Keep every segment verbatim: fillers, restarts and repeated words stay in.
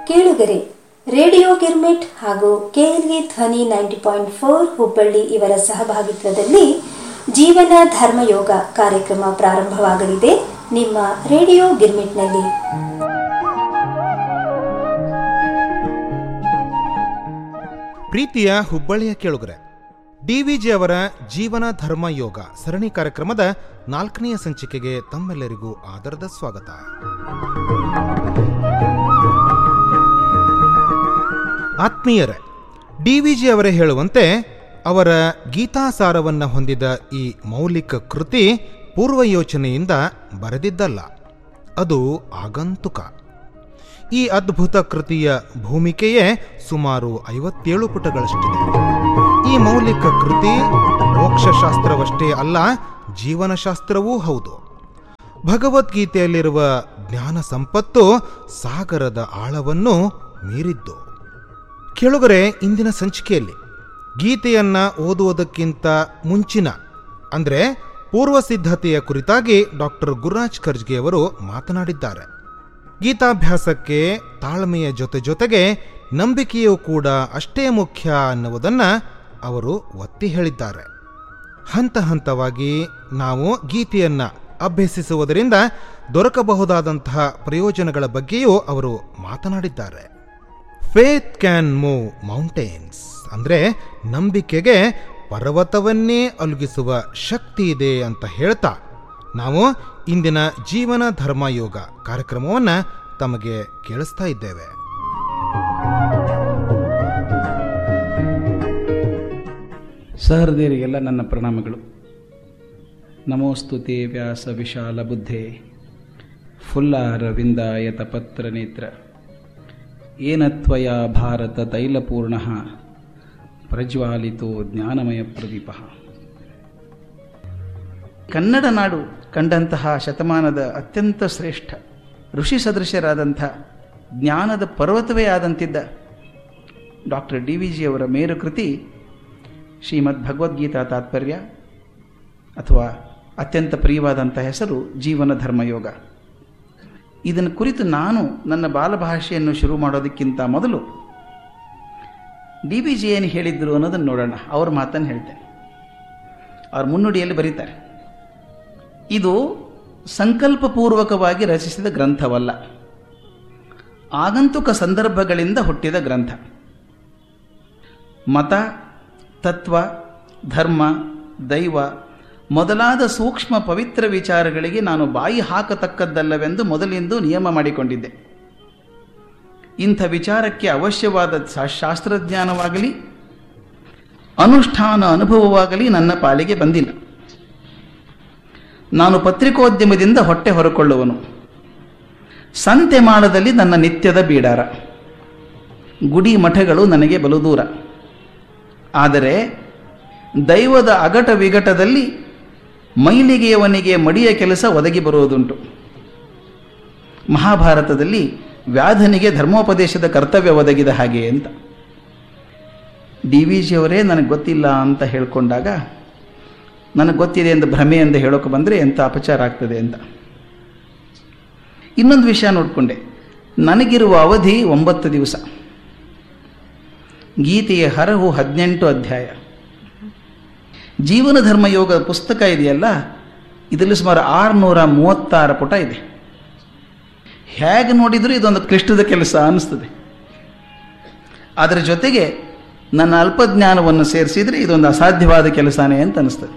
ಕೇಳುಗರೆ, ರೇಡಿಯೋ ಗಿರ್ಮಿಟ್ ಹಾಗೂ ಕೆಎಲ್ಇ ಧ್ವನಿ ನೈಂಟಿ ಪಾಯಿಂಟ್ ಫೋರ್ ಹುಬ್ಬಳ್ಳಿ ಇವರ ಸಹಭಾಗಿತ್ವದಲ್ಲಿ ಜೀವನ ಧರ್ಮಯೋಗ ಕಾರ್ಯಕ್ರಮ ಪ್ರಾರಂಭವಾಗಲಿದೆ ನಿಮ್ಮ ರೇಡಿಯೋ ಗಿರ್ಮಿಟ್ನಲ್ಲಿ. ಪ್ರೀತಿಯ ಹುಬ್ಬಳ್ಳಿಯ ಕೇಳುಗರೆ, ಡಿವಿಜಿ ಅವರ ಜೀವನ ಧರ್ಮ ಯೋಗ ಸರಣಿ ಕಾರ್ಯಕ್ರಮದ ನಾಲ್ಕನೆಯ ಸಂಚಿಕೆಗೆ ತಮ್ಮೆಲ್ಲರಿಗೂ ಆದರದ ಸ್ವಾಗತ. ಆತ್ಮೀಯರೇ, ಡಿವಿಜಿ ಅವರೇ ಹೇಳುವಂತೆ ಅವರ ಗೀತಾಸಾರವನ್ನು ಹೊಂದಿದ ಈ ಮೌಲಿಕ ಕೃತಿ ಪೂರ್ವಯೋಚನೆಯಿಂದ ಬರೆದಿದ್ದಲ್ಲ, ಅದು ಆಗಂತುಕ. ಈ ಅದ್ಭುತ ಕೃತಿಯ ಭೂಮಿಕೆಯೇ ಸುಮಾರು ಐವತ್ತೇಳು ಪುಟಗಳಷ್ಟಿದೆ. ಈ ಮೌಲಿಕ ಕೃತಿ ಮೋಕ್ಷಶಾಸ್ತ್ರವಷ್ಟೇ ಅಲ್ಲ, ಜೀವನಶಾಸ್ತ್ರವೂ ಹೌದು. ಭಗವದ್ಗೀತೆಯಲ್ಲಿರುವ ಜ್ಞಾನ ಸಂಪತ್ತು ಸಾಗರದ ಆಳವನ್ನು ಮೀರಿದ್ದು. ಕೇಳುಗರೆ, ಇಂದಿನ ಸಂಚಿಕೆಯಲ್ಲಿ ಗೀತೆಯನ್ನ ಓದುವುದಕ್ಕಿಂತ ಮುಂಚಿನ ಅಂದರೆ ಪೂರ್ವ ಸಿದ್ಧತೆಯ ಕುರಿತಾಗಿ ಡಾಕ್ಟರ್ ಗುರುರಾಜ್ ಕರ್ಜ್ಗೆ ಅವರು ಮಾತನಾಡಿದ್ದಾರೆ. ಗೀತಾಭ್ಯಾಸಕ್ಕೆ ತಾಳ್ಮೆಯ ಜೊತೆ ಜೊತೆಗೆ ನಂಬಿಕೆಯೂ ಕೂಡ ಅಷ್ಟೇ ಮುಖ್ಯ ಅನ್ನುವುದನ್ನು ಅವರು ಒತ್ತಿ ಹೇಳಿದ್ದಾರೆ. ಹಂತ ಹಂತವಾಗಿ ನಾವು ಗೀತೆಯನ್ನ ಅಭ್ಯಸಿಸುವುದರಿಂದ ದೊರಕಬಹುದಾದಂತಹ ಪ್ರಯೋಜನಗಳ ಬಗ್ಗೆಯೂ ಅವರು ಮಾತನಾಡಿದ್ದಾರೆ. ಫೇತ್ ಕ್ಯಾನ್ ಮೂವ್ ಮೌಂಟೇನ್ಸ್ ಅಂದರೆ ನಂಬಿಕೆಗೆ ಪರ್ವತವನ್ನೇ ಅಲುಗಿಸುವ ಶಕ್ತಿ ಇದೆ ಅಂತ ಹೇಳ್ತಾ ನಾವು ಇಂದಿನ ಜೀವನ ಧರ್ಮಯೋಗ ಕಾರ್ಯಕ್ರಮವನ್ನು ತಮಗೆ ಕೇಳಿಸ್ತಾ ಇದ್ದೇವೆ. ಸಹೃದಯರಿಗೆಲ್ಲ ನನ್ನ ಪ್ರಣಾಮಗಳು. ನಮೋಸ್ತುತೆ ವ್ಯಾಸ ವಿಶಾಲ ಬುದ್ಧೆ ಫುಲ್ಲಾರವಿಂದಾಯತ ಪತ್ರ ನೇತ್ರ ಏನತ್ವಯ ಭಾರತ ತೈಲಪೂರ್ಣ ಪ್ರಜ್ವಾಲಿತೋ ಜ್ಞಾನಮಯ ಪ್ರದೀಪ. ಕನ್ನಡ ನಾಡು ಕಂಡಂತಹ ಶತಮಾನದ ಅತ್ಯಂತ ಶ್ರೇಷ್ಠ ಋಷಿ ಸದೃಶರಾದಂಥ ಜ್ಞಾನದ ಪರ್ವತವೇ ಆದಂತಿದ್ದ ಡಾಕ್ಟರ್ ಡಿ ವಿ ಜಿ ಅವರ ಮೇರು ಕೃತಿ ಶ್ರೀಮದ್ ಭಗವದ್ಗೀತಾ ತಾತ್ಪರ್ಯ, ಅಥವಾ ಅತ್ಯಂತ ಪ್ರಿಯವಾದಂಥ ಹೆಸರು ಜೀವನ ಧರ್ಮಯೋಗ. ಇದನ್ನು ಕುರಿತು ನಾನು ನನ್ನ ಬಾಲಭಾಷೆಯನ್ನು ಶುರು ಮಾಡೋದಕ್ಕಿಂತ ಮೊದಲು ಡಿ ವಿ ಜಿ ಏನು ಹೇಳಿದ್ರು ಅನ್ನೋದನ್ನು ನೋಡೋಣ. ಅವ್ರ ಮಾತನ್ನು ಹೇಳ್ತೇನೆ. ಅವ್ರ ಮುನ್ನುಡಿಯಲ್ಲಿ ಬರೀತಾರೆ, ಇದು ಸಂಕಲ್ಪಪೂರ್ವಕವಾಗಿ ರಚಿಸಿದ ಗ್ರಂಥವಲ್ಲ, ಆಗಂತುಕ ಸಂದರ್ಭಗಳಿಂದ ಹುಟ್ಟಿದ ಗ್ರಂಥ. ಮತ, ತತ್ವ, ಧರ್ಮ, ದೈವ ಮೊದಲಾದ ಸೂಕ್ಷ್ಮ ಪವಿತ್ರ ವಿಚಾರಗಳಿಗೆ ನಾನು ಬಾಯಿ ಹಾಕತಕ್ಕದ್ದಲ್ಲವೆಂದು ಮೊದಲಿಂದು ನಿಯಮ ಮಾಡಿಕೊಂಡಿದ್ದೆ. ಇಂಥ ವಿಚಾರಕ್ಕೆ ಅವಶ್ಯವಾದ ಶಾಸ್ತ್ರಜ್ಞಾನವಾಗಲಿ ಅನುಷ್ಠಾನ ಅನುಭವವಾಗಲಿ ನನ್ನ ಪಾಲಿಗೆ ಬಂದಿಲ್ಲ. ನಾನು ಪತ್ರಿಕೋದ್ಯಮದಿಂದ ಹೊಟ್ಟೆ ಹೊರಕೊಳ್ಳುವನು. ಸಂತೆ ಮಾಡದಲ್ಲಿ ನನ್ನ ನಿತ್ಯದ ಬೀಡಾರ. ಗುಡಿ ಮಠಗಳು ನನಗೆ ಬಲು ದೂರ. ಆದರೆ ದೈವದ ಅಗಟ ವಿಗಟದಲ್ಲಿ ಮೈಲಿಗೆಯವನಿಗೆ ಮಡಿಯ ಕೆಲಸ ಒದಗಿ ಬರುವುದುಂಟು. ಮಹಾಭಾರತದಲ್ಲಿ ವ್ಯಾಧನಿಗೆ ಧರ್ಮೋಪದೇಶದ ಕರ್ತವ್ಯ ಒದಗಿದ ಹಾಗೆ ಅಂತ. ಡಿ ವಿ ಜಿ ಅವರೇ ನನಗೆ ಗೊತ್ತಿಲ್ಲ ಅಂತ ಹೇಳ್ಕೊಂಡಾಗ ನನಗೆ ಗೊತ್ತಿದೆ ಎಂದು ಭ್ರಮೆ ಎಂದು ಹೇಳೋಕೆ ಬಂದರೆ ಎಂಥ ಅಪಚಾರ ಆಗ್ತದೆ ಅಂತ ಇನ್ನೊಂದು ವಿಷಯ ನೋಡಿಕೊಂಡೆ. ನನಗಿರುವ ಅವಧಿ ಒಂಬತ್ತು ದಿವಸ. ಗೀತೆಯ ಹರಹು ಹದಿನೆಂಟು ಅಧ್ಯಾಯ. ಜೀವನ ಧರ್ಮಯೋಗ ಪುಸ್ತಕ ಇದೆಯಲ್ಲ, ಇದರಲ್ಲಿ ಸುಮಾರು ಆರುನೂರ ಮೂವತ್ತಾರು ಪುಟ ಇದೆ. ಹೇಗೆ ನೋಡಿದರೂ ಇದೊಂದು ಕ್ಲಿಷ್ಟದ ಕೆಲಸ ಅನ್ನಿಸ್ತದೆ. ಅದರ ಜೊತೆಗೆ ನನ್ನ ಅಲ್ಪಜ್ಞಾನವನ್ನು ಸೇರಿಸಿದರೆ ಇದೊಂದು ಅಸಾಧ್ಯವಾದ ಕೆಲಸನೇ ಅಂತ ಅನ್ನಿಸ್ತದೆ.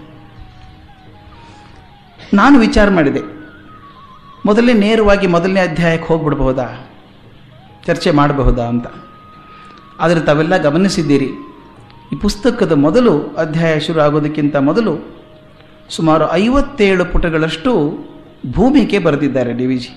ನಾನು ವಿಚಾರ ಮಾಡಿದೆ, ಮೊದಲನೇ ನೇರವಾಗಿ ಮೊದಲನೇ ಅಧ್ಯಾಯಕ್ಕೆ ಹೋಗ್ಬಿಡ್ಬಹುದಾ, ಚರ್ಚೆ ಮಾಡಬಹುದಾ ಅಂತ. ಆದರೆ ತಾವೆಲ್ಲ ಗಮನಿಸಿದ್ದೀರಿ, ಈ ಪುಸ್ತಕದ ಮೊದಲು ಅಧ್ಯಾಯ ಶುರು ಆಗೋದಕ್ಕಿಂತ ಮೊದಲು ಸುಮಾರು ಐವತ್ತೇಳು ಪುಟಗಳಷ್ಟು ಭೂಮಿಕೆ ಬರೆದಿದ್ದಾರೆ ಡಿ ವಿ ಜಿ.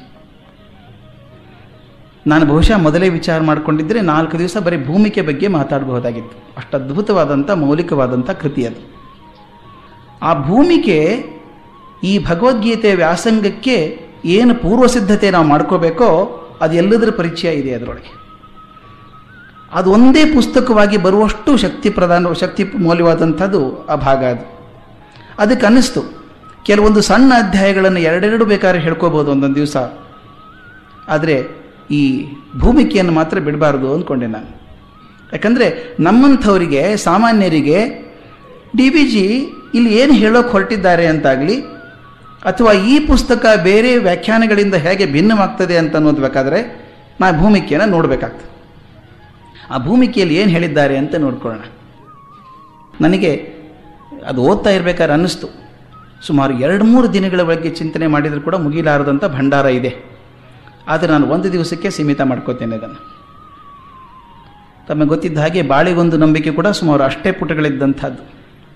ನಾನು ಬಹುಶಃ ಮೊದಲೇ ವಿಚಾರ ಮಾಡಿಕೊಂಡಿದ್ದರೆ ನಾಲ್ಕು ದಿವಸ ಬರೀ ಭೂಮಿಕೆ ಬಗ್ಗೆ ಮಾತಾಡಬಹುದಾಗಿತ್ತು. ಅಷ್ಟು ಅದ್ಭುತವಾದಂಥ ಮೌಲಿಕವಾದಂಥ ಕೃತಿ ಅದು. ಆ ಭೂಮಿಕೆ ಈ ಭಗವದ್ಗೀತೆಯ ವ್ಯಾಸಂಗಕ್ಕೆ ಏನು ಪೂರ್ವ ಸಿದ್ಧತೆ ನಾವು ಮಾಡ್ಕೋಬೇಕೋ ಅದು ಎಲ್ಲದರ ಪರಿಚಯ ಇದೆ ಅದರೊಳಗೆ. ಅದು ಒಂದೇ ಪುಸ್ತಕವಾಗಿ ಬರುವಷ್ಟು ಶಕ್ತಿ ಪ್ರಧಾನ ಶಕ್ತಿ ಮೌಲ್ಯವಾದಂಥದ್ದು ಆ ಭಾಗ. ಅದು ಅದಕ್ಕೆ ಅನ್ನಿಸ್ತು ಕೆಲವೊಂದು ಸಣ್ಣ ಅಧ್ಯಾಯಗಳನ್ನು ಎರಡೆರಡು ಬೇಕಾದ್ರೆ ಹೇಳ್ಕೋಬೋದು ಒಂದೊಂದು ದಿವಸ. ಆದರೆ ಈ ಭೂಮಿಕೆಯನ್ನು ಮಾತ್ರ ಬಿಡಬಾರ್ದು ಅಂದ್ಕೊಂಡೆ ನಾನು. ಯಾಕಂದರೆ ನಮ್ಮಂಥವರಿಗೆ, ಸಾಮಾನ್ಯರಿಗೆ ಡಿ ವಿ ಜಿ ಇಲ್ಲಿ ಏನು ಹೇಳೋಕೆ ಹೊರಟಿದ್ದಾರೆ ಅಂತಾಗಲಿ, ಅಥವಾ ಈ ಪುಸ್ತಕ ಬೇರೆ ವ್ಯಾಖ್ಯಾನಗಳಿಂದ ಹೇಗೆ ಭಿನ್ನವಾಗ್ತದೆ ಅಂತ ಅನ್ನೋದು ಬೇಕಾದರೆ ನಾ ಭೂಮಿಕೆಯನ್ನು ನೋಡಬೇಕಾಗ್ತದೆ. ಆ ಭೂಮಿಕೆಯಲ್ಲಿ ಏನು ಹೇಳಿದ್ದಾರೆ ಅಂತ ನೋಡ್ಕೊಳ್ಳೋಣ. ನನಗೆ ಅದು ಓದ್ತಾ ಇರಬೇಕಾದ್ರೆ ಅನ್ನಿಸ್ತು, ಸುಮಾರು ಎರಡು ಮೂರು ದಿನಗಳ ಬಗ್ಗೆ ಚಿಂತನೆ ಮಾಡಿದರೂ ಕೂಡ ಮುಗಿಲಾರದಂಥ ಭಂಡಾರ ಇದೆ. ಆದರೆ ನಾನು ಒಂದು ದಿವಸಕ್ಕೆ ಸೀಮಿತ ಮಾಡ್ಕೋತೇನೆ ಅದನ್ನು. ತಮಗೆ ಗೊತ್ತಿದ್ದ ಹಾಗೆ ಬಾಳೆಗೊಂದು ನಂಬಿಕೆ ಕೂಡ ಸುಮಾರು ಅಷ್ಟೇ ಪುಟಗಳಿದ್ದಂಥದ್ದು.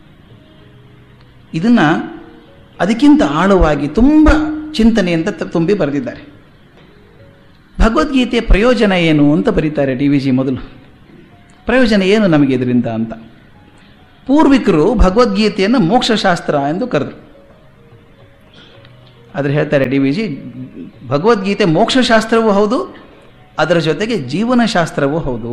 ಇದನ್ನು ಅದಕ್ಕಿಂತ ಆಳವಾಗಿ ತುಂಬ ಚಿಂತನೆಯಿಂದ ತುಂಬಿ ಬರೆದಿದ್ದಾರೆ. ಭಗವದ್ಗೀತೆಯ ಪ್ರಯೋಜನ ಏನು ಅಂತ ಬರೀತಾರೆ ಡಿ ವಿ ಜಿ ಮೊದಲು. ಪ್ರಯೋಜನ ಏನು ನಮಗೆ ಇದರಿಂದ ಅಂತ. ಪೂರ್ವಿಕರು ಭಗವದ್ಗೀತೆಯನ್ನು ಮೋಕ್ಷಶಾಸ್ತ್ರ ಎಂದು ಕರೆದರು. ಆದರೆ ಹೇಳ್ತಾರೆ ಡಿ ವಿ ಜಿ, ಭಗವದ್ಗೀತೆ ಮೋಕ್ಷಶಾಸ್ತ್ರವೂ ಹೌದು, ಅದರ ಜೊತೆಗೆ ಜೀವನಶಾಸ್ತ್ರವೂ ಹೌದು.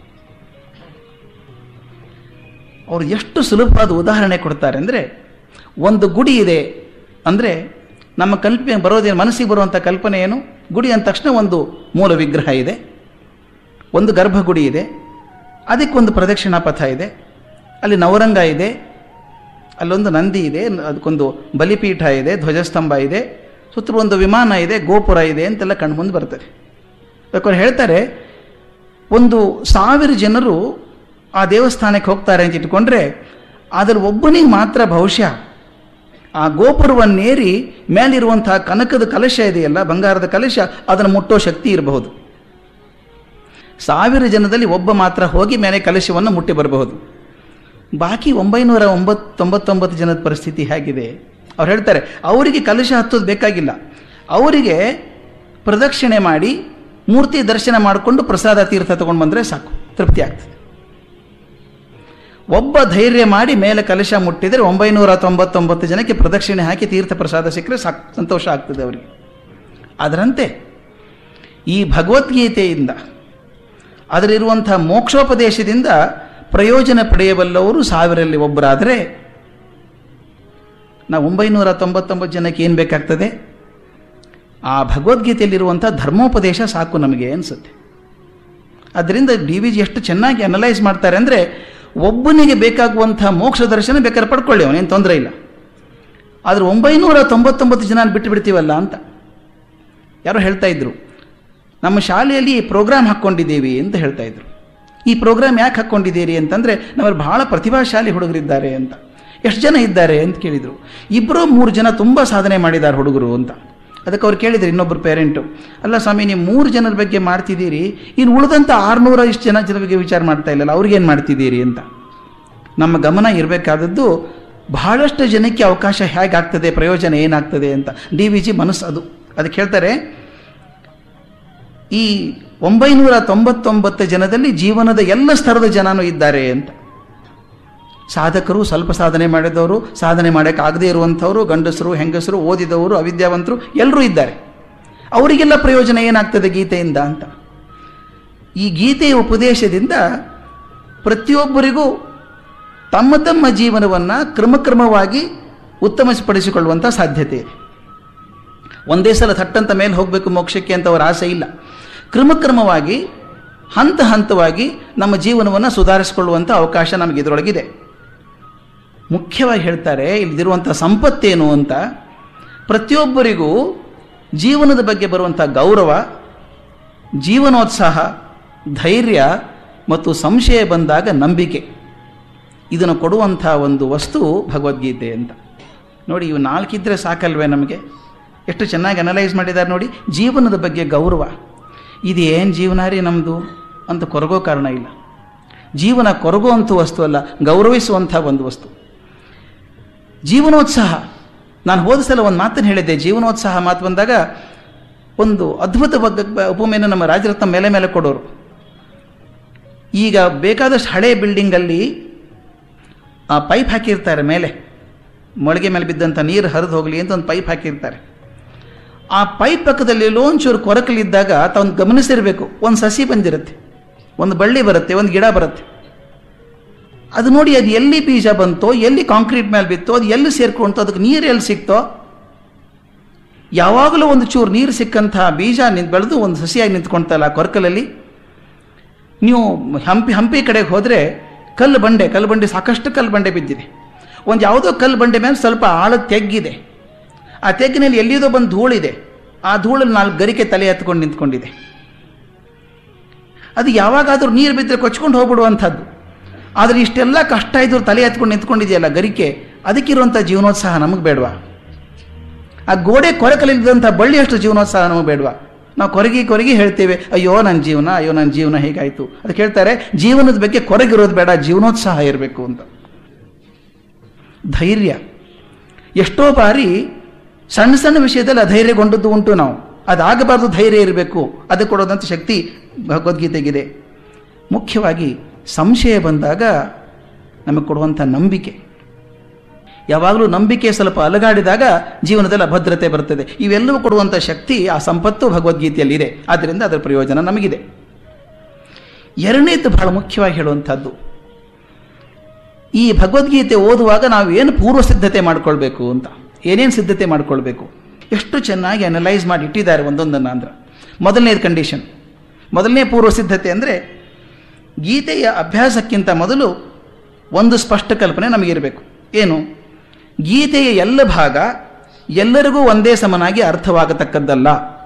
ಅವರು ಎಷ್ಟು ಸುಲಭವಾದ ಉದಾಹರಣೆ ಕೊಡ್ತಾರೆ ಅಂದರೆ, ಒಂದು ಗುಡಿ ಇದೆ ಅಂದರೆ ನಮ್ಮ ಕಲ್ಪನೆ ಬರೋದೇನು, ಮನಸ್ಸಿಗೆ ಬರುವಂಥ ಕಲ್ಪನೆ ಏನು? ಗುಡಿ ಅಂದ ತಕ್ಷಣ ಒಂದು ಮೂಲ ವಿಗ್ರಹ ಇದೆ, ಒಂದು ಗರ್ಭಗುಡಿ ಇದೆ, ಅದಕ್ಕೊಂದು ಪ್ರದಕ್ಷಿಣಾ ಪಥ ಇದೆ, ಅಲ್ಲಿ ನವರಂಗ ಇದೆ, ಅಲ್ಲೊಂದು ನಂದಿ ಇದೆ, ಅದಕ್ಕೊಂದು ಬಲಿಪೀಠ ಇದೆ, ಧ್ವಜಸ್ತಂಭ ಇದೆ, ಸುತ್ತಲೂ ಒಂದು ವಿಮಾನ ಇದೆ, ಗೋಪುರ ಇದೆ ಅಂತೆಲ್ಲ ಕಣ್ಣು ಮುಂದೆ ಬರ್ತದೆ. ಬೇಕಾದ್ರೆ ಹೇಳ್ತಾರೆ, ಒಂದು ಸಾವಿರ ಜನರು ಆ ದೇವಸ್ಥಾನಕ್ಕೆ ಹೋಗ್ತಾರೆ ಅಂತ ಇಟ್ಕೊಂಡ್ರೆ ಅದರ ಒಬ್ಬನಿಗೆ ಮಾತ್ರ ಬಹುಶಃ ಆ ಗೋಪುರವನ್ನೇರಿ ಮೇಲಿರುವಂತಹ ಕನಕದ ಕಲಶ ಇದೆಯಲ್ಲ, ಬಂಗಾರದ ಕಲಶ, ಅದನ್ನು ಮುಟ್ಟೋ ಶಕ್ತಿ ಇರಬಹುದು. ಸಾವಿರ ಜನದಲ್ಲಿ ಒಬ್ಬ ಮಾತ್ರ ಹೋಗಿ ಮೇಲೆ ಕಲಶವನ್ನು ಮುಟ್ಟಿ ಬರಬಹುದು. ಬಾಕಿ ಒಂಬೈನೂರ ಒಂಬತ್ತು ತೊಂಬತ್ತೊಂಬತ್ತು ಜನದ ಪರಿಸ್ಥಿತಿ ಹೇಗಿದೆ? ಅವ್ರು ಹೇಳ್ತಾರೆ, ಅವರಿಗೆ ಕಲಶ ಹತ್ತೋದು ಬೇಕಾಗಿಲ್ಲ, ಅವರಿಗೆ ಪ್ರದಕ್ಷಿಣೆ ಮಾಡಿ ಮೂರ್ತಿ ದರ್ಶನ ಮಾಡಿಕೊಂಡು ಪ್ರಸಾದ ತೀರ್ಥ ತಗೊಂಡು ಬಂದರೆ ಸಾಕು, ತೃಪ್ತಿ ಆಗ್ತದೆ. ಒಬ್ಬ ಧೈರ್ಯ ಮಾಡಿ ಮೇಲೆ ಕಲಶ ಮುಟ್ಟಿದರೆ ಒಂಬೈನೂರ ತೊಂಬತ್ತೊಂಬತ್ತು ಜನಕ್ಕೆ ಪ್ರದಕ್ಷಿಣೆ ಹಾಕಿ ತೀರ್ಥ ಪ್ರಸಾದ ಸಿಕ್ಕರೆ ಸಾಕು, ಸಂತೋಷ ಆಗ್ತದೆ ಅವರಿಗೆ. ಅದರಂತೆ ಈ ಭಗವದ್ಗೀತೆಯಿಂದ, ಅದರಲ್ಲಿರುವಂಥ ಮೋಕ್ಷೋಪದೇಶದಿಂದ ಪ್ರಯೋಜನ ಪಡೆಯಬಲ್ಲವರು ಸಾವಿರಲ್ಲಿ ಒಬ್ಬರಾದರೆ, ನಾವು ಒಂಬೈನೂರ ತೊಂಬತ್ತೊಂಬತ್ತು ಜನಕ್ಕೆ ಏನು ಬೇಕಾಗ್ತದೆ? ಆ ಭಗವದ್ಗೀತೆಯಲ್ಲಿರುವಂಥ ಧರ್ಮೋಪದೇಶ ಸಾಕು ನಮಗೆ ಅನಿಸುತ್ತೆ. ಅದರಿಂದ ಡಿ ವಿ ಜಿ ಎಷ್ಟು ಚೆನ್ನಾಗಿ ಅನಲೈಸ್ ಮಾಡ್ತಾರೆ ಅಂದರೆ, ಒಬ್ಬನಿಗೆ ಬೇಕಾಗುವಂಥ ಮೋಕ್ಷ ದರ್ಶನ ಬೇಕಾದ್ರೆ ಪಡ್ಕೊಳ್ಳಿ, ಅವನೇನು ತೊಂದರೆ ಇಲ್ಲ. ಆದರೆ ಒಂಬೈನೂರ ತೊಂಬತ್ತೊಂಬತ್ತು ಜನ ಬಿಟ್ಟು ಬಿಡ್ತೀವಲ್ಲ ಅಂತ ಯಾರೋ ಹೇಳ್ತಾ ಇದ್ರು. ನಮ್ಮ ಶಾಲೆಯಲ್ಲಿ ಈ ಪ್ರೋಗ್ರಾಮ್ ಹಾಕ್ಕೊಂಡಿದ್ದೀವಿ ಅಂತ ಹೇಳ್ತಾ ಇದ್ರು. ಈ ಪ್ರೋಗ್ರಾಮ್ ಯಾಕೆ ಹಾಕ್ಕೊಂಡಿದ್ದೀರಿ ಅಂತಂದರೆ, ನಮ್ಮಲ್ಲಿ ಬಹಳ ಪ್ರತಿಭಾಶಾಲಿ ಹುಡುಗರಿದ್ದಾರೆ ಅಂತ. ಎಷ್ಟು ಜನ ಇದ್ದಾರೆ ಅಂತ ಕೇಳಿದರು. ಇಬ್ಬರು ಮೂರು ಜನ ತುಂಬ ಸಾಧನೆ ಮಾಡಿದ್ದಾರೆ ಹುಡುಗರು ಅಂತ. ಅದಕ್ಕೆ ಅವ್ರು ಕೇಳಿದ್ರು ಇನ್ನೊಬ್ಬರು ಪೇರೆಂಟು, ಅಲ್ಲ ಸ್ವಾಮಿ, ನೀವು ಮೂರು ಜನರ ಬಗ್ಗೆ ಮಾಡ್ತಿದ್ದೀರಿ, ಇನ್ನು ಉಳಿದಂಥ ಆರುನೂರ ಇಷ್ಟು ಜನ ಜನ ಬಗ್ಗೆ ವಿಚಾರ ಮಾಡ್ತಾ ಇಲ್ಲಲ್ಲ, ಅವ್ರಿಗೇನು ಮಾಡ್ತಿದ್ದೀರಿ ಅಂತ. ನಮ್ಮ ಗಮನ ಇರಬೇಕಾದದ್ದು ಬಹಳಷ್ಟು ಜನಕ್ಕೆ ಅವಕಾಶ ಹೇಗಾಗ್ತದೆ, ಪ್ರಯೋಜನ ಏನಾಗ್ತದೆ ಅಂತ. ಡಿ ವಿ ಜಿ ಮನಸ್ಸು ಅದು. ಅದಕ್ಕೆ ಹೇಳ್ತಾರೆ, ಈ ಒಂಬೈನೂರ ತೊಂಬತ್ತೊಂಬತ್ತು ಜನದಲ್ಲಿ ಜೀವನದ ಎಲ್ಲ ಸ್ತರದ ಜನನೂ ಇದ್ದಾರೆ ಅಂತ. ಸಾಧಕರು, ಸ್ವಲ್ಪ ಸಾಧನೆ ಮಾಡಿದವರು, ಸಾಧನೆ ಮಾಡೋಕ್ಕಾಗದೇ ಇರುವಂಥವರು, ಗಂಡಸರು, ಹೆಂಗಸರು, ಓದಿದವರು, ಅವಿದ್ಯಾವಂತರು, ಎಲ್ಲರೂ ಇದ್ದಾರೆ. ಅವರಿಗೆಲ್ಲ ಪ್ರಯೋಜನ ಏನಾಗ್ತದೆ ಗೀತೆಯಿಂದ ಅಂತ. ಈ ಗೀತೆಯ ಉಪದೇಶದಿಂದ ಪ್ರತಿಯೊಬ್ಬರಿಗೂ ತಮ್ಮ ತಮ್ಮ ಜೀವನವನ್ನು ಕ್ರಮಕ್ರಮವಾಗಿ ಉತ್ತಮಪಡಿಸಿಕೊಳ್ಳುವಂಥ ಸಾಧ್ಯತೆ ಇದೆ. ಒಂದೇ ಸಲ ಥಟ್ಟಂತ ಮೇಲೆ ಹೋಗಬೇಕು ಮೋಕ್ಷಕ್ಕೆ ಅಂತ ಅವರ ಆಸೆ ಇಲ್ಲ. ಕ್ರಮಕ್ರಮವಾಗಿ ಹಂತ ಹಂತವಾಗಿ ನಮ್ಮ ಜೀವನವನ್ನು ಸುಧಾರಿಸಿಕೊಳ್ಳುವಂಥ ಅವಕಾಶ ನಮಗೆ ಇದರೊಳಗಿದೆ. ಮುಖ್ಯವಾಗಿ ಹೇಳ್ತಾರೆ, ಇಲ್ಲಿರುವಂಥ ಸಂಪತ್ತೇನು ಅಂತ, ಪ್ರತಿಯೊಬ್ಬರಿಗೂ ಜೀವನದ ಬಗ್ಗೆ ಬರುವಂಥ ಗೌರವ, ಜೀವನೋತ್ಸಾಹ, ಧೈರ್ಯ ಮತ್ತು ಸಂಶಯ ಬಂದಾಗ ನಂಬಿಕೆ, ಇದನ್ನು ಕೊಡುವಂಥ ಒಂದು ವಸ್ತು ಭಗವದ್ಗೀತೆ ಅಂತ. ನೋಡಿ, ಇವು ನಾಲ್ಕಿದ್ರೆ ಸಾಕಲ್ವೇ ನಮಗೆ? ಎಷ್ಟು ಚೆನ್ನಾಗಿ ಅನಲೈಸ್ ಮಾಡಿದ್ದಾರೆ ನೋಡಿ. ಜೀವನದ ಬಗ್ಗೆ ಗೌರವ, ಇದು ಏನು ಜೀವನ ರೀ ನಮ್ಮದು ಅಂತ ಕೊರಗೋ ಕಾರಣ ಇಲ್ಲ. ಜೀವನ ಕೊರಗುವಂಥ ವಸ್ತು ಅಲ್ಲ, ಗೌರವಿಸುವಂಥ ಒಂದು ವಸ್ತು. ಜೀವನೋತ್ಸಾಹ, ನಾನು ಹೋದ ಸಲ ಒಂದು ಮಾತನ್ನು ಹೇಳಿದ್ದೆ. ಜೀವನೋತ್ಸಾಹ ಮಾತು ಬಂದಾಗ ಒಂದು ಅದ್ಭುತ ಉಪಮೆಯನ್ನು ನಮ್ಮ ರಾಜರತ್ನ ಮೇಲೆ ಮೇಲೆ ಕೊಡೋರು. ಈಗ ಬೇಕಾದಷ್ಟು ಹಳೆ ಬಿಲ್ಡಿಂಗಲ್ಲಿ ಆ ಪೈಪ್ ಹಾಕಿರ್ತಾರೆ ಮೇಲೆ, ಮೊಳಗೆ ಮೇಲೆ ಬಿದ್ದಂಥ ನೀರು ಹರಿದು ಹೋಗಲಿ ಅಂತ ಒಂದು ಪೈಪ್ ಹಾಕಿರ್ತಾರೆ. ಆ ಪೈಪ್ ಪಕ್ಕದಲ್ಲಿ ಲೋಂಚೂರು ಕೊರಕಲಿದ್ದಾಗ ತಾವು ಗಮನಿಸಿರಬೇಕು, ಒಂದು ಸಸಿ ಬಂದಿರುತ್ತೆ, ಒಂದು ಬಳ್ಳಿ ಬರುತ್ತೆ, ಒಂದು ಗಿಡ ಬರುತ್ತೆ. ಅದು ನೋಡಿ, ಅದು ಎಲ್ಲಿ ಬೀಜ ಬಂತೋ, ಎಲ್ಲಿ ಕಾಂಕ್ರೀಟ್ ಮೇಲೆ ಬಿತ್ತೋ, ಅದು ಎಲ್ಲಿ ಸೇರ್ಕೊಂತೋ, ಅದಕ್ಕೆ ನೀರು ಎಲ್ಲಿ ಸಿಕ್ತೋ, ಯಾವಾಗಲೂ ಒಂದು ಚೂರು ನೀರು ಸಿಕ್ಕಂತಹ ಬೀಜ ನಿಂತು ಬೆಳೆದು ಒಂದು ಸಸಿಯಾಗಿ ನಿಂತ್ಕೊಳ್ತಲ್ಲ ಕೊರಕಲಲ್ಲಿ. ನೀವು ಹಂಪಿ ಹಂಪಿ ಕಡೆಗೆ ಹೋದರೆ ಕಲ್ಲು ಬಂಡೆ ಕಲ್ಲು ಬಂಡೆ ಸಾಕಷ್ಟು ಕಲ್ಲು ಬಂಡೆ ಬಿದ್ದಿದೆ. ಒಂದು ಯಾವುದೋ ಕಲ್ಲು ಬಂಡೆ ಮೇಲೆ ಸ್ವಲ್ಪ ಆಳದ ತೆಗ್ಗಿದೆ. ಆ ತೆಗ್ಗಿನಲ್ಲಿ ಎಲ್ಲಿಯದೋ ಬಂದು ಧೂಳಿದೆ. ಆ ಧೂಳಲ್ಲಿ ನಾಲ್ಕು ಗರಿಕೆ ತಲೆ ಎತ್ಕೊಂಡು ನಿಂತ್ಕೊಂಡಿದೆ. ಅದು ಯಾವಾಗಾದರೂ ನೀರು ಬಿದ್ದರೆ ಕೊಚ್ಕೊಂಡು ಹೋಗ್ಬಿಡುವಂಥದ್ದು. ಆದರೆ ಇಷ್ಟೆಲ್ಲ ಕಷ್ಟ ಇದ್ರು ತಲೆ ಎತ್ಕೊಂಡು ನಿಂತ್ಕೊಂಡಿದೆಯಲ್ಲ ಗರಿಕೆ, ಅದಕ್ಕಿರುವಂಥ ಜೀವನೋತ್ಸಾಹ ನಮಗೆ ಬೇಡವಾ? ಆ ಗೋಡೆ ಕೊರಕಲಿದ್ದಂಥ ಬಳ್ಳಿಯಷ್ಟು ಜೀವನೋತ್ಸಾಹ ನಮಗೆ ಬೇಡವಾ? ನಾವು ಕೊರಗಿ ಕೊರಗಿ ಹೇಳ್ತೇವೆ, ಅಯ್ಯೋ ನನ್ನ ಜೀವನ, ಅಯ್ಯೋ ನನ್ನ ಜೀವನ ಹೇಗಾಯಿತು. ಅದಕ್ಕೆ ಹೇಳ್ತಾರೆ ಜೀವನದ ಬಗ್ಗೆ ಕೊರಗಿರೋದು ಬೇಡ, ಜೀವನೋತ್ಸಾಹ ಇರಬೇಕು ಅಂತ. ಧೈರ್ಯ, ಎಷ್ಟೋ ಬಾರಿ ಸಣ್ಣ ಸಣ್ಣ ವಿಷಯದಲ್ಲಿ ಅಧೈರ್ಯಗೊಂಡದ್ದು ಉಂಟು. ನಾವು ಅದಾಗಬಾರ್ದು, ಧೈರ್ಯ ಇರಬೇಕು. ಅದಕ್ಕೆ ಕೊಡೋದಂಥ ಶಕ್ತಿ ಭಗವದ್ಗೀತೆಗಿದೆ. ಮುಖ್ಯವಾಗಿ ಸಂಶಯ ಬಂದಾಗ ನಮಗೆ ಕೊಡುವಂಥ ನಂಬಿಕೆ. ಯಾವಾಗಲೂ ನಂಬಿಕೆ ಸ್ವಲ್ಪ ಅಲಗಾಡಿದಾಗ ಜೀವನದಲ್ಲಿ ಅಭದ್ರತೆ ಬರ್ತದೆ. ಇವೆಲ್ಲವೂ ಕೊಡುವಂಥ ಶಕ್ತಿ, ಆ ಸಂಪತ್ತು ಭಗವದ್ಗೀತೆಯಲ್ಲಿದೆ. ಆದ್ದರಿಂದ ಅದರ ಪ್ರಯೋಜನ ನಮಗಿದೆ. ಎರಡನೇದು ಬಹಳ ಮುಖ್ಯವಾಗಿ ಹೇಳುವಂಥದ್ದು, ಈ ಭಗವದ್ಗೀತೆ ಓದುವಾಗ ನಾವು ಏನು ಪೂರ್ವ ಸಿದ್ಧತೆ ಮಾಡಿಕೊಳ್ಬೇಕು ಅಂತ, ಏನೇನು ಸಿದ್ಧತೆ ಮಾಡಿಕೊಳ್ಬೇಕು, ಎಷ್ಟು ಚೆನ್ನಾಗಿ ಅನಲೈಸ್ ಮಾಡಿ ಇಟ್ಟಿದ್ದಾರೆ ಒಂದೊಂದನ್ನು. ಅಂದ್ರೆ ಮೊದಲನೇದು ಕಂಡೀಷನ್, ಮೊದಲನೇ ಪೂರ್ವ ಸಿದ್ಧತೆ ಅಂದರೆ ಗೀತೆಯ ಅಭ್ಯಾಸಕ್ಕಿಂತ ಮೊದಲು ಒಂದು ಸ್ಪಷ್ಟ ಕಲ್ಪನೆ ನಮಗಿರಬೇಕು. ಏನು? ಗೀತೆಯ ಎಲ್ಲ ಭಾಗ ಎಲ್ಲರಿಗೂ ಒಂದೇ ಸಮನಾಗಿ ಅರ್ಥವಾಗತಕ್ಕದ್ದಲ್ಲ.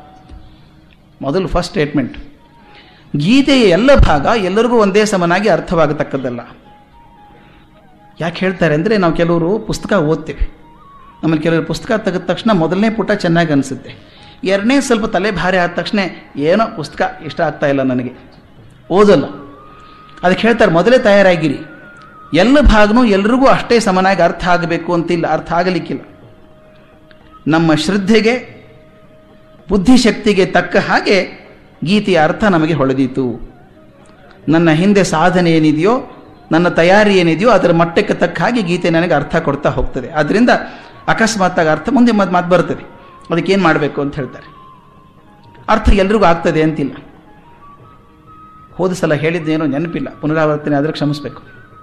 ಮೊದಲು ಫಸ್ಟ್ ಸ್ಟೇಟ್ಮೆಂಟ್, ಗೀತೆಯ ಎಲ್ಲ ಭಾಗ ಎಲ್ಲರಿಗೂ ಒಂದೇ ಸಮನಾಗಿ ಅರ್ಥವಾಗತಕ್ಕದ್ದಲ್ಲ. ಯಾಕೆ ಹೇಳ್ತಾರೆ ಅಂದರೆ, ನಾವು ಕೆಲವರು ಪುಸ್ತಕ ಓದ್ತೇವೆ. ನಮ್ಮಲ್ಲಿ ಕೆಲವರು ಪುಸ್ತಕ ತೆಗೆದ ತಕ್ಷಣ ಮೊದಲನೇ ಪುಟ ಚೆನ್ನಾಗಿ ಅನಿಸುತ್ತೆ, ಎರಡನೇ ಸ್ವಲ್ಪ ತಲೆ ಭಾರಿ ಆದ ತಕ್ಷಣ ಏನೋ ಪುಸ್ತಕ ಇಷ್ಟ ಆಗ್ತಾ ಇಲ್ಲ ನನಗೆ, ಓದಲ್ಲ. ಅದಕ್ಕೆ ಹೇಳ್ತಾರೆ ಮೊದಲೇ ತಯಾರಾಗಿರಿ. ಎಲ್ಲ ಭಾಗನೂ ಎಲ್ರಿಗೂ ಅಷ್ಟೇ ಸಮನಾಗಿ ಅರ್ಥ ಆಗಬೇಕು ಅಂತಿಲ್ಲ, ಅರ್ಥ ಆಗಲಿಕ್ಕಿಲ್ಲ. ನಮ್ಮ ಶ್ರದ್ಧೆಗೆ ಬುದ್ಧಿಶಕ್ತಿಗೆ ತಕ್ಕ ಹಾಗೆ ಗೀತೆಯ ಅರ್ಥ ನಮಗೆ ಹೊಳೆದೀತು. ನನ್ನ ಹಿಂದೆ ಸಾಧನೆ ಏನಿದೆಯೋ, ನನ್ನ ತಯಾರಿ ಏನಿದೆಯೋ ಅದರ ಮಟ್ಟಕ್ಕೆ ತಕ್ಕ ಹಾಗೆ ಗೀತೆ ನನಗೆ ಅರ್ಥ ಕೊಡ್ತಾ ಹೋಗ್ತದೆ. ಆದ್ದರಿಂದ ಅಕಸ್ಮಾತ್ತಾಗಿ ಅರ್ಥ ಮುಂದೆ ಮತ್ತೆ ಮಾತು ಬರ್ತದೆ. ಅದಕ್ಕೇನು ಮಾಡಬೇಕು ಅಂತ ಹೇಳ್ತಾರೆ. ಅರ್ಥ ಎಲ್ರಿಗೂ ಆಗ್ತದೆ ಅಂತಿಲ್ಲ. ಹೋದ ಸಲ ಹೇಳಿದ್ದೇನೋ ನೆನಪಿಲ್ಲ, ಪುನರಾವರ್ತನೆ ಆದರೆ ಕ್ಷಮಿಸಬೇಕು.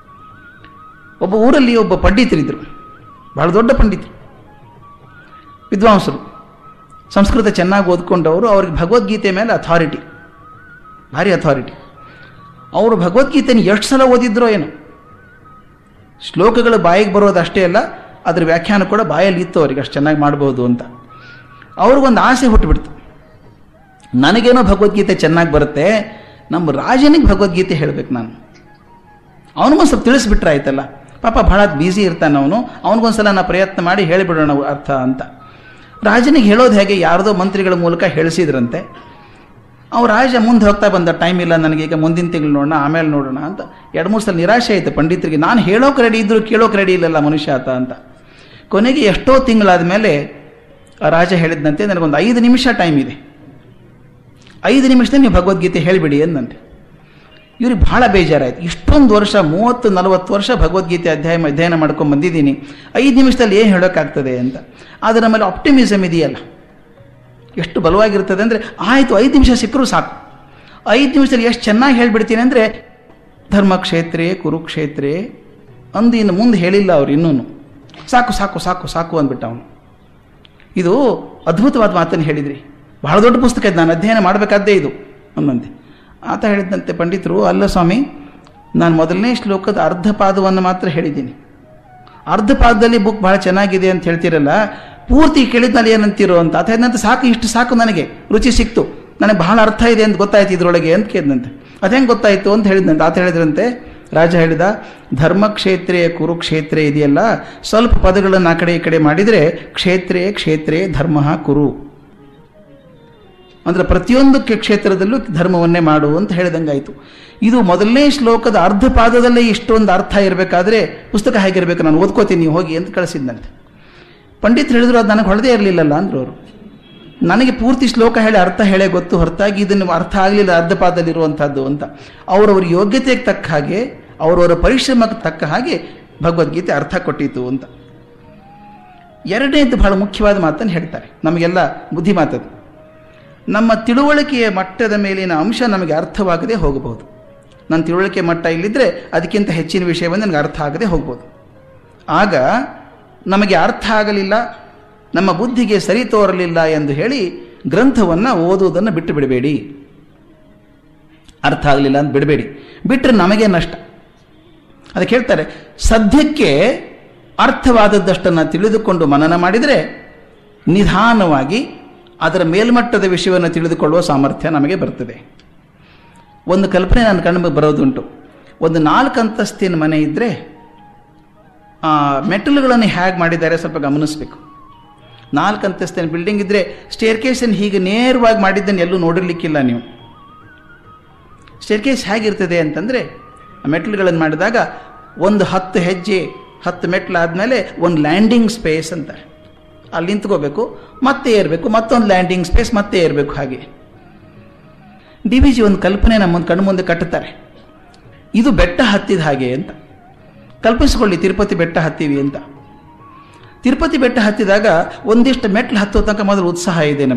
ಒಬ್ಬ ಊರಲ್ಲಿ ಒಬ್ಬ ಪಂಡಿತರಿದ್ದರು, ಬಹಳ ದೊಡ್ಡ ಪಂಡಿತರು, ವಿದ್ವಾಂಸರು, ಸಂಸ್ಕೃತ ಚೆನ್ನಾಗಿ ಓದ್ಕೊಂಡವರು. ಅವ್ರಿಗೆ ಭಗವದ್ಗೀತೆ ಮೇಲೆ ಅಥಾರಿಟಿ, ಭಾರಿ ಅಥಾರಿಟಿ. ಅವರು ಭಗವದ್ಗೀತೆನ ಎಷ್ಟು ಸಲ ಓದಿದ್ರೋ ಏನೋ. ಶ್ಲೋಕಗಳು ಬಾಯಿಗೆ ಬರೋದು ಅಷ್ಟೇ ಅಲ್ಲ, ಅದ್ರ ವ್ಯಾಖ್ಯಾನ ಕೂಡ ಬಾಯಲ್ಲಿ ಇತ್ತು ಅವ್ರಿಗೆ, ಅಷ್ಟು ಚೆನ್ನಾಗಿ ಮಾಡ್ಬೋದು ಅಂತ. ಅವ್ರಿಗೊಂದು ಆಸೆ ಹುಟ್ಟುಬಿಡ್ತು, ನನಗೇನೋ ಭಗವದ್ಗೀತೆ ಚೆನ್ನಾಗಿ ಬರುತ್ತೆ, ನಮ್ಮ ರಾಜನಿಗೆ ಭಗವದ್ಗೀತೆ ಹೇಳಬೇಕು ನಾನು. ಅವನಿಗೊಂದು ಸ್ವಲ್ಪ ತಿಳಿಸ್ಬಿಟ್ರೆ ಆಯ್ತಲ್ಲ, ಪಾಪ ಬಹಳ ಬ್ಯುಸಿ ಇರ್ತಾನೆ ಅವನು, ಅವನಿಗೊಂದ್ಸಲ ನಾ ಪ್ರಯತ್ನ ಮಾಡಿ ಹೇಳಿಬಿಡೋಣ ಅರ್ಥ ಅಂತ. ರಾಜನಿಗೆ ಹೇಳೋದು ಹೇಗೆ, ಯಾರದೋ ಮಂತ್ರಿಗಳ ಮೂಲಕ ಹೇಳಿಸಿದ್ರಂತೆ. ಅವ್ರು ರಾಜ ಮುಂದೆ ಹೋಗ್ತಾ ಬಂದ, ಟೈಮ್ ಇಲ್ಲ ನನಗೆ, ಈಗ ಮುಂದಿನ ತಿಂಗಳು ನೋಡೋಣ, ಆಮೇಲೆ ನೋಡೋಣ ಅಂತ. ಎರಡು ಮೂರು ಸಲ ನಿರಾಶೆ ಆಯಿತು ಪಂಡಿತರಿಗೆ, ನಾನು ಹೇಳೋಕೆ ರೆಡಿ ಇದ್ರು ಕೇಳೋಕೆ ರೆಡಿ ಇಲ್ಲಲ್ಲ ಮನುಷ್ಯ ಆತ ಅಂತ. ಕೊನೆಗೆ ಎಷ್ಟೋ ತಿಂಗಳಾದ ಮೇಲೆ ರಾಜ ಹೇಳಿದಂತೆ, ನನಗೊಂದು ಐದು ನಿಮಿಷ ಟೈಮ್ ಇದೆ, ಐದು ನಿಮಿಷದಲ್ಲಿ ನೀವು ಭಗವದ್ಗೀತೆ ಹೇಳಿಬಿಡಿ ಎಂದಂತೆ. ಇವ್ರಿಗೆ ಬಹಳ ಬೇಜಾರಾಯಿತು. ಇಷ್ಟೊಂದು ವರ್ಷ, ಮೂವತ್ತು ನಲವತ್ತು ವರ್ಷ ಭಗವದ್ಗೀತೆ ಅಧ್ಯಾಯ ಅಧ್ಯಯನ ಮಾಡ್ಕೊಂಡು ಬಂದಿದ್ದೀನಿ, ಐದು ನಿಮಿಷದಲ್ಲಿ ಏನು ಹೇಳೋಕ್ಕಾಗ್ತದೆ ಅಂತ. ಆದರೆ ನಮ್ಮಲ್ಲಿ ಆಪ್ಟಿಮಿಸಮ್ ಇದೆಯಲ್ಲ, ಎಷ್ಟು ಬಲವಾಗಿರ್ತದೆ ಅಂದರೆ, ಆಯಿತು ಐದು ನಿಮಿಷ ಸಿಕ್ಕರೂ ಸಾಕು, ಐದು ನಿಮಿಷದಲ್ಲಿ ಎಷ್ಟು ಚೆನ್ನಾಗಿ ಹೇಳಿಬಿಡ್ತೀನಿ ಅಂದರೆ, ಧರ್ಮಕ್ಷೇತ್ರೇ ಕುರುಕ್ಷೇತ್ರೇ ಅಂದು ಇನ್ನು ಮುಂದೆ ಹೇಳಿಲ್ಲ ಅವ್ರು, ಇನ್ನೂ ಸಾಕು ಸಾಕು ಸಾಕು ಸಾಕು ಅಂದ್ಬಿಟ್ಟ ಅವನು. ಇದು ಅದ್ಭುತವಾದ ಮಾತನ್ನು ಹೇಳಿದ್ರಿ, ಬಹಳ ದೊಡ್ಡ ಪುಸ್ತಕ ಇದು, ನಾನು ಅಧ್ಯಯನ ಮಾಡಬೇಕಾದ್ದೇ ಇದು ಅನ್ನಂತೆ. ಆತ ಹೇಳಿದಂತೆ ಪಂಡಿತರು, ಅಲ್ಲ ಸ್ವಾಮಿ, ನಾನು ಮೊದಲನೇ ಶ್ಲೋಕದ ಅರ್ಧ ಪಾದವನ್ನು ಮಾತ್ರ ಹೇಳಿದ್ದೀನಿ, ಅರ್ಧ ಪಾದದಲ್ಲಿ ಬುಕ್ ಬಹಳ ಚೆನ್ನಾಗಿದೆ ಅಂತ ಹೇಳ್ತೀರಲ್ಲ, ಪೂರ್ತಿ ಕೇಳಿದ್ನಲ್ಲಿ ಏನಂತೀರೋ ಅಂತ. ಆತ ಹೇಳಿದಂತೆ, ಸಾಕು ಇಷ್ಟು ಸಾಕು, ನನಗೆ ರುಚಿ ಸಿಕ್ತು, ನನಗೆ ಬಹಳ ಅರ್ಥ ಇದೆ ಅಂತ ಗೊತ್ತಾಯ್ತು ಇದರೊಳಗೆ ಅಂತ ಕೇಳಿದಂತೆ. ಅದೇಂಗೆ ಗೊತ್ತಾಯಿತು ಅಂತ ಹೇಳಿದಂತೆ. ಆತ ಹೇಳಿದ್ರಂತೆ, ರಾಜ ಹೇಳಿದ, ಧರ್ಮಕ್ಷೇತ್ರೇ ಕುರುಕ್ಷೇತ್ರೇ ಇದೆಯಲ್ಲ, ಸ್ವಲ್ಪ ಪದಗಳನ್ನು ಆ ಕಡೆ ಈ ಕಡೆ ಮಾಡಿದರೆ ಕ್ಷೇತ್ರೇ ಕ್ಷೇತ್ರೇ ಧರ್ಮ ಕುರು ಅಂದರೆ ಪ್ರತಿಯೊಂದು ಕ್ಷೇತ್ರದಲ್ಲೂ ಧರ್ಮವನ್ನೇ ಮಾಡು ಅಂತ ಹೇಳಿದಂಗಾಯಿತು. ಇದು ಮೊದಲನೇ ಶ್ಲೋಕದ ಅರ್ಧ ಪಾದದಲ್ಲೇ ಇಷ್ಟೊಂದು ಅರ್ಥ ಇರಬೇಕಾದ್ರೆ ಪುಸ್ತಕ ಹೇಗಿರಬೇಕು, ನಾನು ಓದ್ಕೋತೀನಿ ನೀವು ಹೋಗಿ ಅಂತ ಕಳಿಸಿದ್ದಂತೆ. ಪಂಡಿತರು ಹೇಳಿದ್ರು, ಅದು ನನಗೆ ಹೊಳದೇ ಇರಲಿಲ್ಲಲ್ಲ ಅಂದರು ಅವರು. ನನಗೆ ಪೂರ್ತಿ ಶ್ಲೋಕ ಹೇಳಿ ಅರ್ಥ ಹೇಳೇ ಗೊತ್ತು, ಹೊರತಾಗಿ ಇದನ್ನು ಅರ್ಥ ಆಗಲಿಲ್ಲ ಅರ್ಧ ಪಾದದಲ್ಲಿರುವಂಥದ್ದು ಅಂತ. ಅವರವ್ರ ಯೋಗ್ಯತೆಗೆ ತಕ್ಕ ಹಾಗೆ, ಅವರವರ ಪರಿಶ್ರಮಕ್ಕೆ ತಕ್ಕ ಹಾಗೆ ಭಗವದ್ಗೀತೆ ಅರ್ಥ ಕೊಟ್ಟಿತು ಅಂತ. ಎರಡನೇದು ಬಹಳ ಮುಖ್ಯವಾದ ಮಾತನ್ನು ಹೇಳ್ತಾರೆ, ನಮಗೆಲ್ಲ ಬುದ್ಧಿ ಮಾತದು. ನಮ್ಮ ತಿಳುವಳಿಕೆಯ ಮಟ್ಟದ ಮೇಲಿನ ಅಂಶ ನಮಗೆ ಅರ್ಥವಾಗದೆ ಹೋಗಬಹುದು. ನನ್ನ ತಿಳುವಳಿಕೆ ಮಟ್ಟ ಇಲ್ಲಿದ್ದರೆ ಅದಕ್ಕಿಂತ ಹೆಚ್ಚಿನ ವಿಷಯವನ್ನು ನನಗೆ ಅರ್ಥ ಆಗದೆ ಹೋಗ್ಬೋದು. ಆಗ ನಮಗೆ ಅರ್ಥ ಆಗಲಿಲ್ಲ, ನಮ್ಮ ಬುದ್ಧಿಗೆ ಸರಿ ತೋರಲಿಲ್ಲ ಎಂದು ಹೇಳಿ ಗ್ರಂಥವನ್ನು ಓದುವುದನ್ನು ಬಿಟ್ಟು ಬಿಡಬೇಡಿ. ಅರ್ಥ ಆಗಲಿಲ್ಲ ಅಂತ ಬಿಡಬೇಡಿ. ಬಿಟ್ಟರೆ ನಮಗೆ ನಷ್ಟ. ಅದಕ್ಕೆ ಹೇಳ್ತಾರೆ, ಸದ್ಯಕ್ಕೆ ಅರ್ಥವಾದದ್ದಷ್ಟನ್ನು ತಿಳಿದುಕೊಂಡು ಮನನ ಮಾಡಿದರೆ ನಿಧಾನವಾಗಿ ಅದರ ಮೇಲ್ಮಟ್ಟದ ವಿಷಯವನ್ನು ತಿಳಿದುಕೊಳ್ಳುವ ಸಾಮರ್ಥ್ಯ ನಮಗೆ ಬರ್ತದೆ. ಒಂದು ಕಲ್ಪನೆ ನನ್ನ ಕಣ್ಣಿಗೆ ಬರೋದುಂಟು. ಒಂದು ನಾಲ್ಕು ಅಂತಸ್ತಿನ ಮನೆ ಇದ್ದರೆ ಮೆಟಲ್ಗಳನ್ನು ಹೇಗೆ ಮಾಡಿದ್ದಾರೆ ಸ್ವಲ್ಪ ಗಮನಿಸಬೇಕು. ನಾಲ್ಕು ಅಂತಸ್ತಿನ ಬಿಲ್ಡಿಂಗ್ ಇದ್ದರೆ ಸ್ಟೇರ್ಕೇಸನ್ನು ಹೀಗೆ ನೇರವಾಗಿ ಮಾಡಿದ್ದನ್ನು ಎಲ್ಲೂ ನೋಡಿರ್ಲಿಕ್ಕಿಲ್ಲ ನೀವು. ಸ್ಟೇರ್ಕೇಸ್ ಹೇಗಿರ್ತದೆ ಅಂತಂದರೆ, ಮೆಟ್ಲುಗಳನ್ನು ಮಾಡಿದಾಗ ಒಂದು ಹತ್ತು ಹೆಜ್ಜೆ ಹತ್ತು ಮೆಟ್ಲಾದಮೇಲೆ ಒಂದು ಲ್ಯಾಂಡಿಂಗ್ ಸ್ಪೇಸ್ ಅಂತಾರೆ. ಅಲ್ಲಿ ನಿಂತ್ಕೋಬೇಕು, ಮತ್ತೆ ಏರಬೇಕು, ಮತ್ತೊಂದು ಲ್ಯಾಂಡಿಂಗ್ ಸ್ಪೇಸ್, ಮತ್ತೆ ಏರಬೇಕು. ಹಾಗೆ ಡಿ ವಿ ಜಿ ಒಂದು ಕಲ್ಪನೆ ನಮ್ಮ ಕಣ್ಣು ಮುಂದೆ ಕಟ್ಟುತ್ತಾರೆ. ಇದು ಬೆಟ್ಟ ಹತ್ತಿದ ಹಾಗೆ ಅಂತ ಕಲ್ಪಿಸಿಕೊಳ್ಳಿ. ತಿರುಪತಿ ಬೆಟ್ಟ ಹತ್ತೀವಿ ಅಂತ. ತಿರುಪತಿ ಬೆಟ್ಟ ಹತ್ತಿದಾಗ ಒಂದಿಷ್ಟು ಮೆಟ್ಲು ಹತ್ತೋ ತನಕ ಮೊದಲು ಉತ್ಸಾಹ ಇದೆ ನಮಗೆ.